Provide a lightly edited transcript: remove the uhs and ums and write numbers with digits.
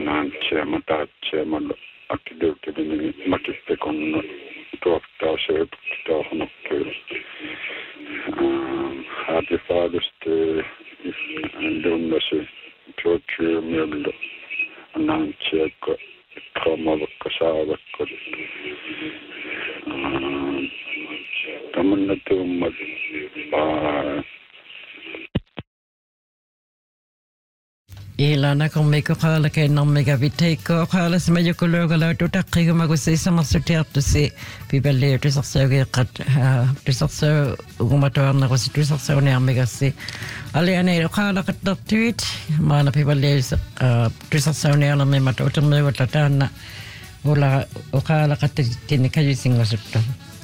naantse mataatse mal akidutini makitte kon tuottaa se tuohonokki hade faaduste dunnasi tuotjuumillo naantse ko kamavakka saavakko tamannatummat Ilana kon meko qala kenam mega viteko qala sma yokologa tutakkiga magusi samarsutertusi piballe tusarsaage qat tusarsa ugumatorna qosi tusarsaune amegasi ali ane qala qattartuit maana piballe tusarsaune alame matotamego tatana wala qala qattini kajisingasutta